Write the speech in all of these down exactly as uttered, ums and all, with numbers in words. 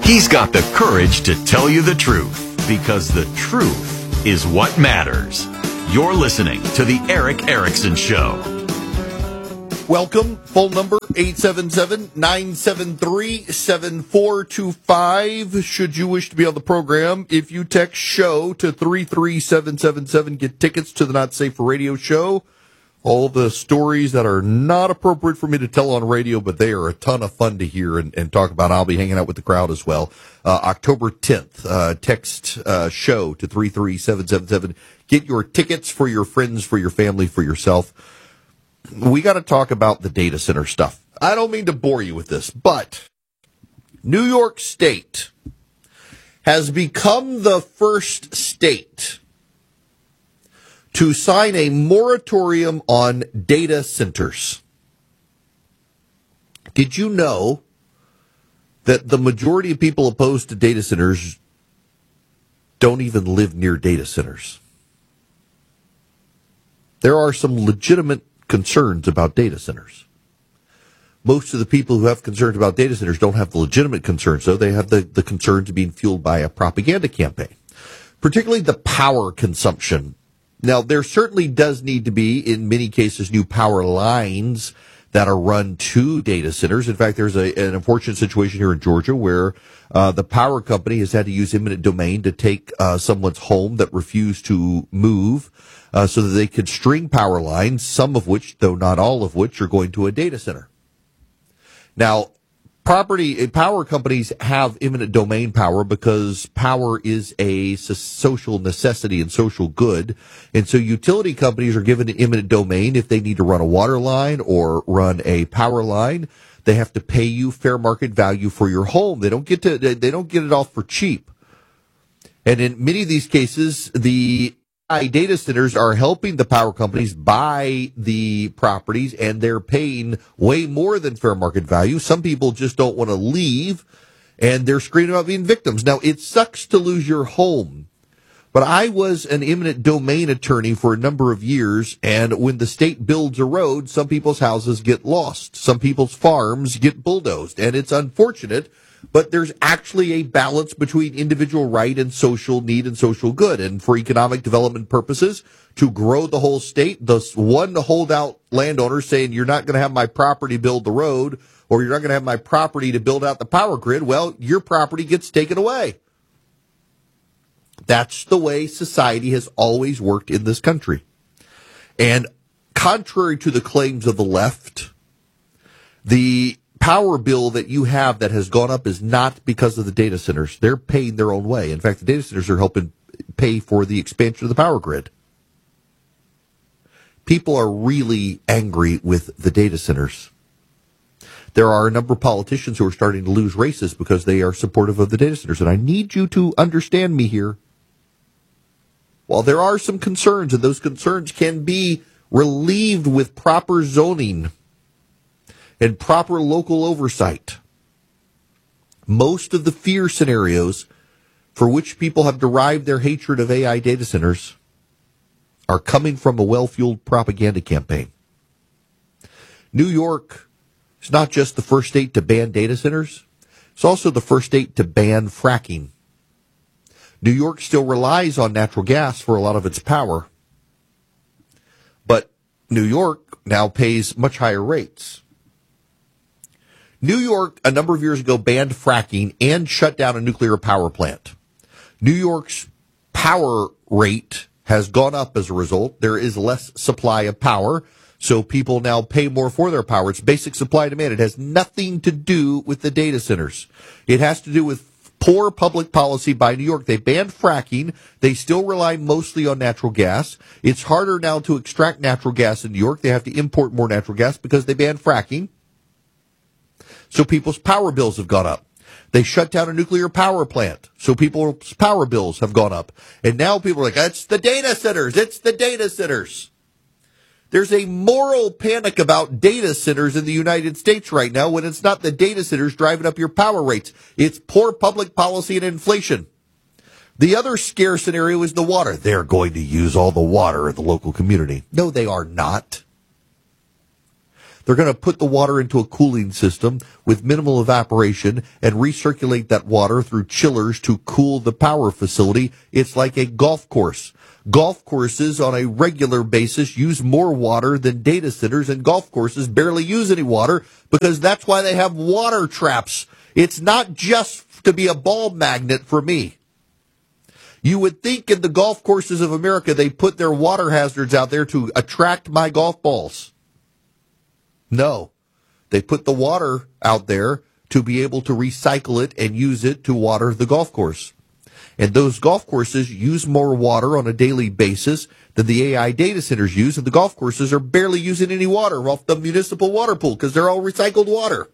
He's got the courage to tell you the truth, because the truth is what matters. You're listening to The Erick Erickson Show. Welcome. Phone number eight seven seven, nine seven three, seven four two five. Should you wish to be on the program, if you text SHOW to three three seven seven seven, get tickets to the Not Safe for Radio show. All the stories that are not appropriate for me to tell on radio, but they are a ton of fun to hear and, and talk about. I'll be hanging out with the crowd as well. Uh, October tenth, uh, text uh, SHOW to three three seven seven seven. Get your tickets for your friends, for your family, for yourself. We got to talk about the data center stuff. I don't mean to bore you with this, but New York State has become the first state to sign a moratorium on data centers. Did you know that the majority of people opposed to data centers don't even live near data centers? There are some legitimate concerns about data centers. Most of the people who have concerns about data centers don't have the legitimate concerns, though. They have the, the concerns of being fueled by a propaganda campaign, particularly the power consumption. Now, there certainly does need to be, in many cases, new power lines that are run to data centers. In fact, there's a, an unfortunate situation here in Georgia where uh, the power company has had to use eminent domain to take uh, someone's home that refused to move uh, so that they could string power lines, some of which, though not all of which, are going to a data center. Now, property power companies have eminent domain power because power is a social necessity and social good. And so utility companies are given eminent domain if they need to run a water line or run a power line. They have to pay you fair market value for your home. They don't get to, they don't get it all for cheap. And in many of these cases, the data centers are helping the power companies buy the properties, and they're paying way more than fair market value. Some people just don't want to leave, and they're screaming about being victims. Now, it sucks to lose your home, but I was an eminent domain attorney for a number of years, and when the state builds a road, some people's houses get lost. Some people's farms get bulldozed, and it's unfortunate. But there's actually a balance between individual right and social need and social good. And for economic development purposes, to grow the whole state, the one holdout landowner saying you're not going to have my property build the road, or you're not going to have my property to build out the power grid, well, your property gets taken away. That's the way society has always worked in this country. And contrary to the claims of the left, the power bill that you have that has gone up is not because of the data centers. They're paying their own way. In fact, the data centers are helping pay for the expansion of the power grid. People are really angry with the data centers. There are a number of politicians who are starting to lose races because they are supportive of the data centers. And I need you to understand me here. While there are some concerns, and those concerns can be relieved with proper zoning and proper local oversight, most of the fear scenarios for which people have derived their hatred of A I data centers are coming from a well-fueled propaganda campaign. New York is not just the first state to ban data centers, it's also the first state to ban fracking. New York still relies on natural gas for a lot of its power, but New York now pays much higher rates. New York, a number of years ago, banned fracking and shut down a nuclear power plant. New York's power rate has gone up as a result. There is less supply of power, so people now pay more for their power. It's basic supply and demand. It has nothing to do with the data centers. It has to do with poor public policy by New York. They banned fracking. They still rely mostly on natural gas. It's harder now to extract natural gas in New York. They have to import more natural gas because they banned fracking. So people's power bills have gone up. They shut down a nuclear power plant, so people's power bills have gone up. And now people are like, it's the data centers, it's the data centers. There's a moral panic about data centers in the United States right now when it's not the data centers driving up your power rates. It's poor public policy and inflation. The other scare scenario is the water. They're going to use all the water of the local community. No, they are not. They're going to put the water into a cooling system with minimal evaporation and recirculate that water through chillers to cool the power facility. It's like a golf course. Golf courses on a regular basis use more water than data centers, and golf courses barely use any water because that's why they have water traps. It's not just to be a ball magnet for me. You would think in the golf courses of America they put their water hazards out there to attract my golf balls. No, they put the water out there to be able to recycle it and use it to water the golf course. And those golf courses use more water on a daily basis than the A I data centers use, and the golf courses are barely using any water off the municipal water pool because they're all recycled water.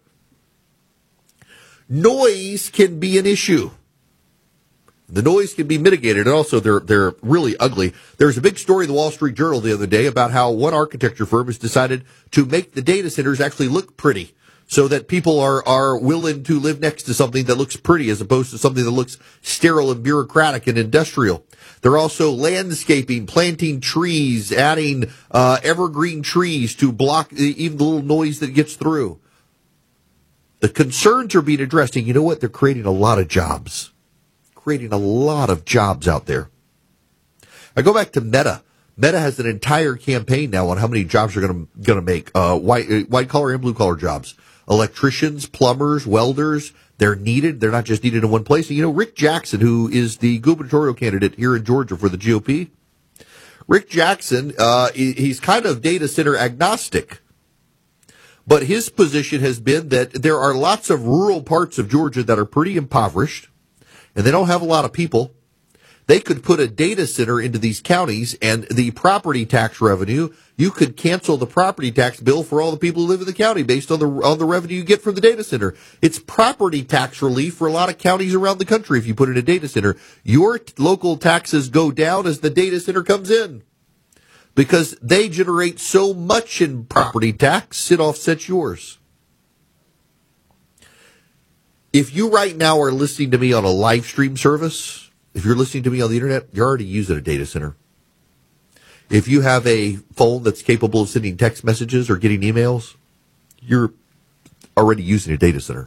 Noise can be an issue. The noise can be mitigated, and also they're they're really ugly. There's a big story in the Wall Street Journal the other day about how one architecture firm has decided to make the data centers actually look pretty, so that people are, are willing to live next to something that looks pretty as opposed to something that looks sterile and bureaucratic and industrial. They're also landscaping, planting trees, adding uh, evergreen trees to block even the little noise that gets through. The concerns are being addressed, and you know what? They're creating a lot of jobs. Creating a lot of jobs out there. I go back to Meta. Meta has an entire campaign now on how many jobs they're going to going to make, uh, white white collar and blue collar jobs. Electricians, plumbers, welders, they're needed. They're not just needed in one place. And, you know, Rick Jackson, who is the gubernatorial candidate here in Georgia for the G O P, Rick Jackson, uh, he's kind of data center agnostic. But his position has been that there are lots of rural parts of Georgia that are pretty impoverished, and they don't have a lot of people. They could put a data center into these counties, and the property tax revenue, you could cancel the property tax bill for all the people who live in the county based on the on the revenue you get from the data center. It's property tax relief for a lot of counties around the country if you put in a data center. Your t- local taxes go down as the data center comes in because they generate so much in property tax, it offsets yours. If you right now are listening to me on a live stream service, if you're listening to me on the internet, you're already using a data center. If you have a phone that's capable of sending text messages or getting emails, you're already using a data center.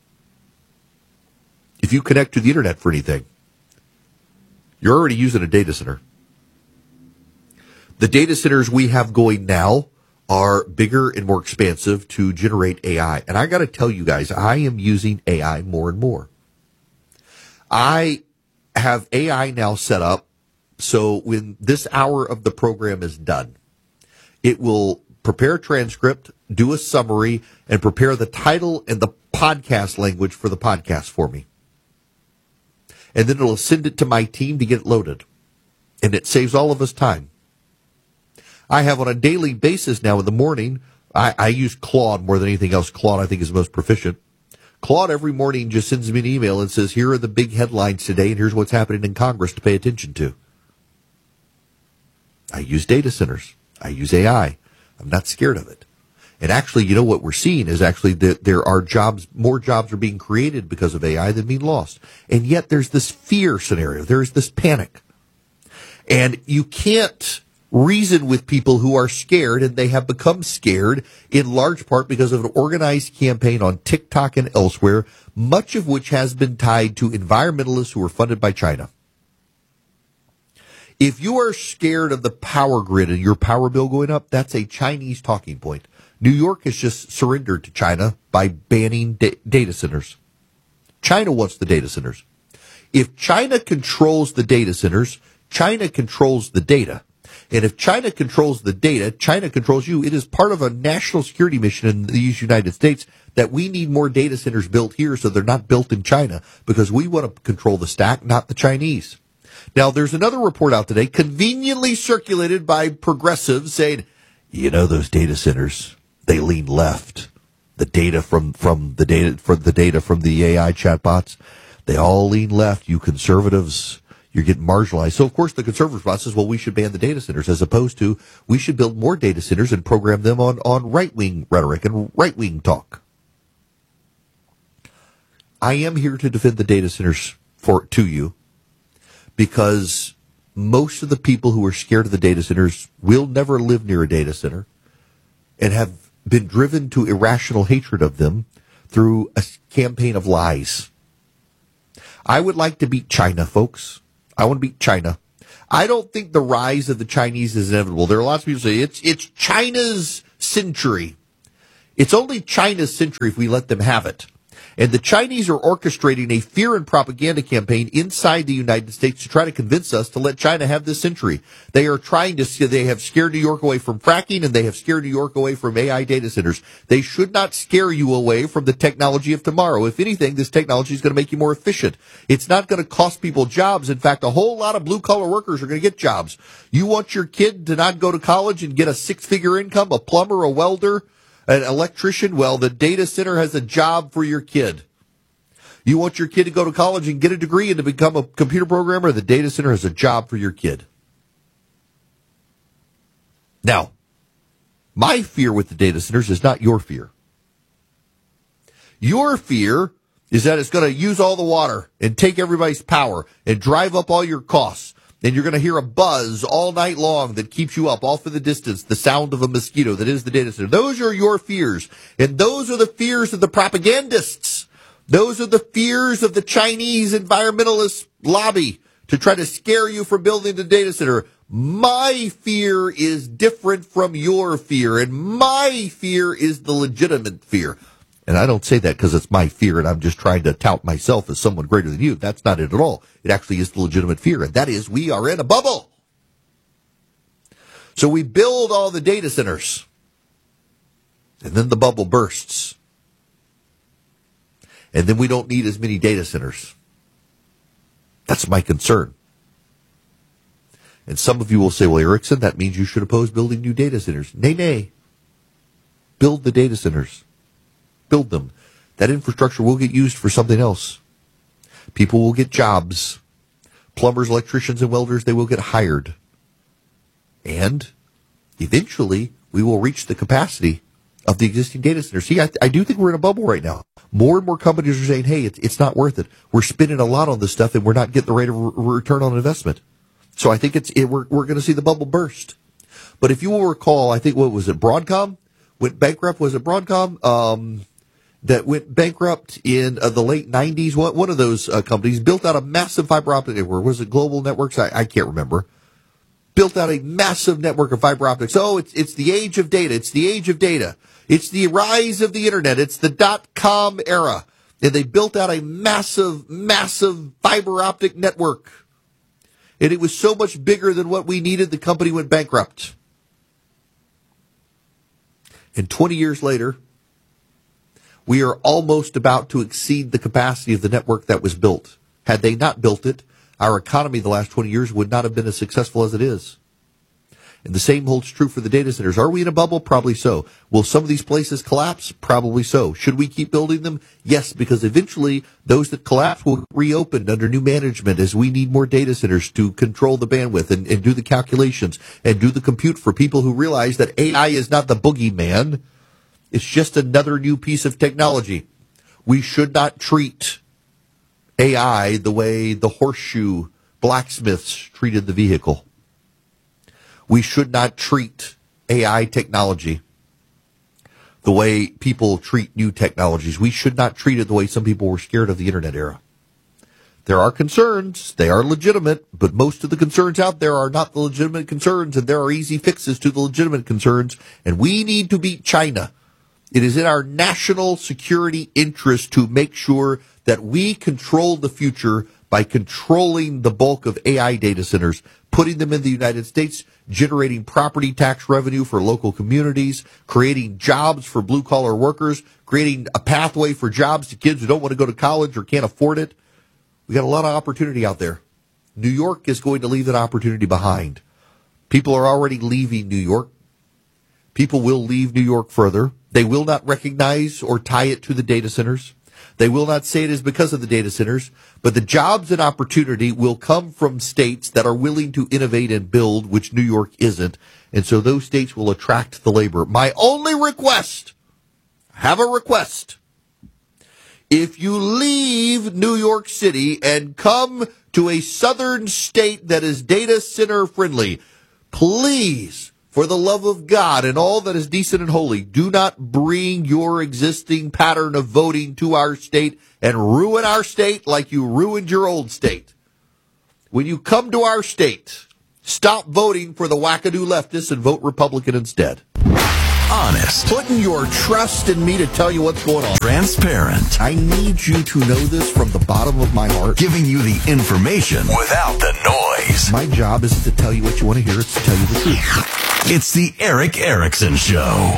If you connect to the internet for anything, you're already using a data center. The data centers we have going now are bigger and more expansive to generate A I. And I got to tell you guys, I am using A I more and more. I have A I now set up so when this hour of the program is done, it will prepare a transcript, do a summary, and prepare the title and the podcast language for the podcast for me. And then it'll send it to my team to get it loaded. And it saves all of us time. I have on a daily basis now in the morning, I, I use Claude more than anything else. Claude, I think, is the most proficient. Claude every morning just sends me an email and says, here are the big headlines today, and here's what's happening in Congress to pay attention to. I use data centers. I use A I. I'm not scared of it. And actually, you know what we're seeing is actually that there are jobs, more jobs are being created because of A I than being lost. And yet there's this fear scenario. There's this panic. And you can't reason with people who are scared, and they have become scared in large part because of an organized campaign on TikTok and elsewhere, much of which has been tied to environmentalists who are funded by China. If you are scared of the power grid and your power bill going up, that's a Chinese talking point. New York has just surrendered to China by banning da- data centers. China wants the data centers. If China controls the data centers, China controls the data. And if China controls the data, China controls you. It is part of a national security mission in the United States that we need more data centers built here so they're not built in China, because we want to control the stack, not the Chinese. Now, there's another report out today, conveniently circulated by progressives, saying, you know, those data centers, they lean left. The data from, from the data from the data from the A I chatbots, they all lean left. You conservatives, you're getting marginalized. So, of course, the conservative response is, well, we should ban the data centers, as opposed to we should build more data centers and program them on, on right-wing rhetoric and right-wing talk. I am here to defend the data centers for to you, because most of the people who are scared of the data centers will never live near a data center and have been driven to irrational hatred of them through a campaign of lies. I would like to beat China, folks. I want to beat China. I don't think the rise of the Chinese is inevitable. There are lots of people who say it's it's China's century. It's only China's century if we let them have it. And the Chinese are orchestrating a fear and propaganda campaign inside the United States to try to convince us to let China have this century. They are trying to, they have scared New York away from fracking, and they have scared New York away from A I data centers. They should not scare you away from the technology of tomorrow. If anything, this technology is going to make you more efficient. It's not going to cost people jobs. In fact, a whole lot of blue-collar workers are going to get jobs. You want your kid to not go to college and get a six-figure income, a plumber, a welder, an electrician? Well, the data center has a job for your kid. You want your kid to go to college and get a degree and to become a computer programmer? The data center has a job for your kid. Now, my fear with the data centers is not your fear. Your fear is that it's going to use all the water and take everybody's power and drive up all your costs. And you're going to hear a buzz all night long that keeps you up, off in the distance, the sound of a mosquito that is the data center. Those are your fears. And those are the fears of the propagandists. Those are the fears of the Chinese environmentalist lobby to try to scare you from building the data center. My fear is different from your fear, and my fear is the legitimate fear. And I don't say that because it's my fear and I'm just trying to tout myself as someone greater than you. That's not it at all. It actually is the legitimate fear, and that is we are in a bubble. So we build all the data centers, and then the bubble bursts. And then we don't need as many data centers. That's my concern. And some of you will say, well, Erickson, that means you should oppose building new data centers. Nay, nay. Build the data centers. Build them. That infrastructure will get used for something else. People will get jobs. Plumbers, electricians, and welders, they will get hired. And eventually, we will reach the capacity of the existing data centers. See, I, I do think we're in a bubble right now. More and more companies are saying, hey, it's, it's not worth it. We're spending a lot on this stuff, and we're not getting the rate of re- return on investment. So I think it's it, we're, we're going to see the bubble burst. But if you will recall, I think, what was it, Broadcom went bankrupt? Was it Broadcom? Um... that went bankrupt in uh, the late nineties. One, one of those uh, companies built out a massive fiber optic network. Was it Global Networks? I, I can't remember. Built out a massive network of fiber optics. Oh, it's it's the age of data. It's the age of data. It's the rise of the internet. It's the dot-com era. And they built out a massive, massive fiber optic network. And it was so much bigger than what we needed, the company went bankrupt. And twenty years later, we are almost about to exceed the capacity of the network that was built. Had they not built it, our economy the last twenty years would not have been as successful as it is. And the same holds true for the data centers. Are we in a bubble? Probably so. Will some of these places collapse? Probably so. Should we keep building them? Yes, because eventually those that collapse will reopen under new management as we need more data centers to control the bandwidth and, and do the calculations and do the compute for people who realize that A I is not the boogeyman. It's just another new piece of technology. We should not treat A I the way the horseshoe blacksmiths treated the vehicle. We should not treat A I technology the way people treat new technologies. We should not treat it the way some people were scared of the internet era. There are concerns. They are legitimate, but most of the concerns out there are not the legitimate concerns, and there are easy fixes to the legitimate concerns, and we need to beat China. It is in our national security interest to make sure that we control the future by controlling the bulk of A I data centers, putting them in the United States, generating property tax revenue for local communities, creating jobs for blue-collar workers, creating a pathway for jobs to kids who don't want to go to college or can't afford it. We got a lot of opportunity out there. New York is going to leave that opportunity behind. People are already leaving New York. People will leave New York further. They will not recognize or tie it to the data centers. They will not say it is because of the data centers, but the jobs and opportunity will come from states that are willing to innovate and build, which New York isn't. And so those states will attract the labor. My only request, have a request. If you leave New York City and come to a southern state that is data center friendly, please For the love of God and all that is decent and holy, do not bring your existing pattern of voting to our state and ruin our state like you ruined your old state. When you come to our state, stop voting for the wackadoo leftists and vote Republican instead. Honest. Putting your trust in me to tell you what's going on. Transparent. I need you to know this from the bottom of my heart. Giving you the information without the noise. My job isn't to tell you what you want to hear, it's to tell you the truth. It's the Eric Erickson Show.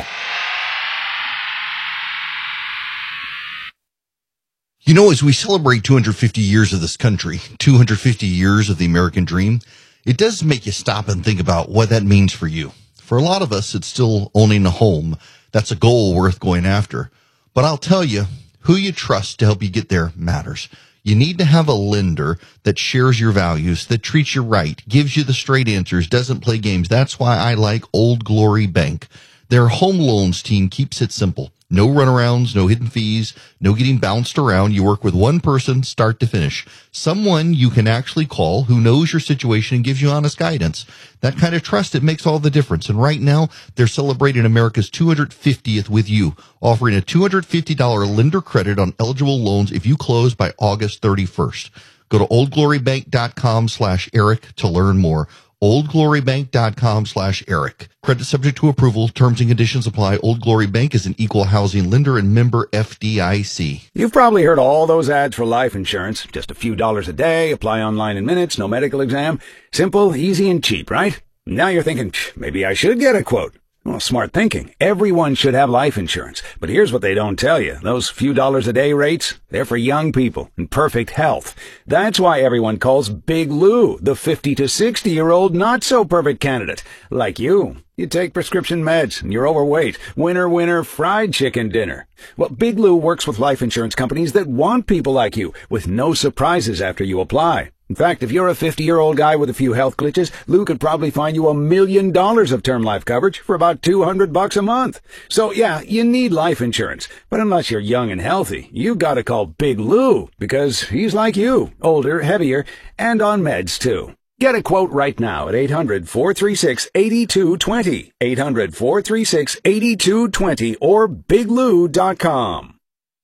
You know, as we celebrate two hundred fifty years of this country, two hundred fifty years of the American dream, it does make you stop and think about what that means for you. For a lot of us, it's still owning a home. That's a goal worth going after. But I'll tell you, who you trust to help you get there matters. You need to have a lender that shares your values, that treats you right, gives you the straight answers, doesn't play games. That's why I like Old Glory Bank. Their home loans team keeps it simple. No runarounds, no hidden fees, no getting bounced around. You work with one person, start to finish. Someone you can actually call who knows your situation and gives you honest guidance. That kind of trust, it makes all the difference. And right now, they're celebrating America's two hundred fiftieth with you, offering a two hundred fifty dollars lender credit on eligible loans if you close by August thirty-first. Go to oldglorybank.com slash Eric to learn more. oldglorybank.com slash Eric. Credit subject to approval. Terms and conditions apply. Old Glory Bank is an equal housing lender and member F D I C. You've probably heard all those ads for life insurance. Just a few dollars a day, apply online in minutes, no medical exam. Simple, easy, and cheap, right? Now you're thinking, maybe I should get a quote. Well, smart thinking. Everyone should have life insurance. But here's what they don't tell you. Those few dollars a day rates, they're for young people in perfect health. That's why everyone calls Big Lou the fifty to sixty-year-old not-so-perfect candidate. Like you. You take prescription meds and you're overweight. Winner, winner, fried chicken dinner. Well, Big Lou works with life insurance companies that want people like you, with no surprises after you apply. In fact, if you're a fifty-year-old guy with a few health glitches, Lou could probably find you a million dollars of term life coverage for about two hundred bucks a month. So yeah, you need life insurance. But unless you're young and healthy, you gotta call Big Lou, because he's like you, older, heavier, and on meds too. Get a quote right now at eight hundred, four three six, eight two two zero, eight hundred, four three six, eight two two zero, or big lou dot com.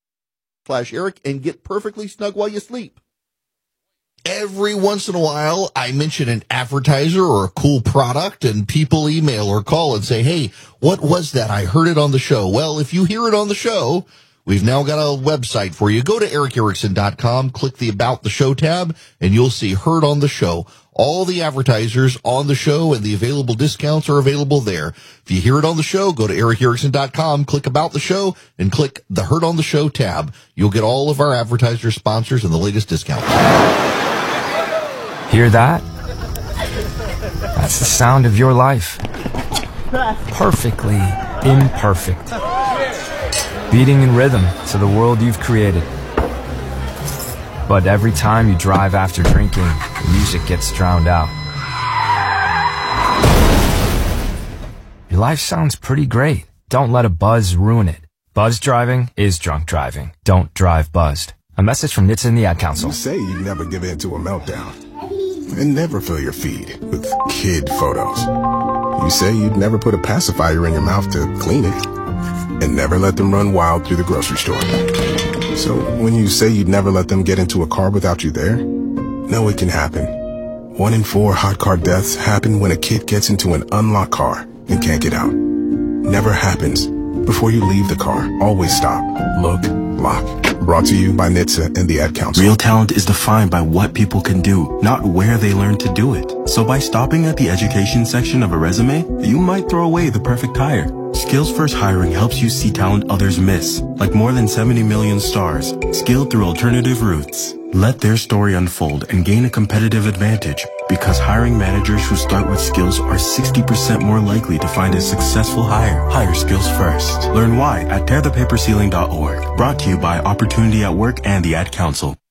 Slash Eric and get perfectly snug while you sleep. Every once in a while, I mention an advertiser or a cool product, and people email or call and say, hey, what was that? I heard it on the show. Well, if you hear it on the show, we've now got a website for you. Go to eric erickson dot com, click the About the Show tab, and you'll see Heard on the Show. All the advertisers on the show and the available discounts are available there. If you hear it on the show, go to eric erickson dot com, click About the Show, and click the Heard on the Show tab. You'll get all of our advertiser sponsors and the latest discounts. Hear that? That's the sound of your life. Perfectly imperfect. Beating in rhythm to the world you've created. But every time you drive after drinking, the music gets drowned out. Your life sounds pretty great. Don't let a buzz ruin it. Buzz driving is drunk driving. Don't drive buzzed. A message from N H T S A and the Ad Council. You say you'd never give in to a meltdown. And never fill your feed with kid photos. You say you'd never put a pacifier in your mouth to clean it. And never let them run wild through the grocery store. So when you say you'd never let them get into a car without you there, know it can happen. One in four hot car deaths happen when a kid gets into an unlocked car and can't get out. Never happens. Before you leave the car, always stop, look, lock. Brought to you by N H T S A and the Ad Council. Real talent is defined by what people can do, not where they learn to do it. So by stopping at the education section of a resume, you might throw away the perfect hire. Skills First Hiring helps you see talent others miss, like more than seventy million stars, skilled through alternative routes. Let their story unfold and gain a competitive advantage, because hiring managers who start with skills are sixty percent more likely to find a successful hire. Hire skills first. Learn why at tear the paper ceiling dot org. Brought to you by Opportunity at Work and the Ad Council.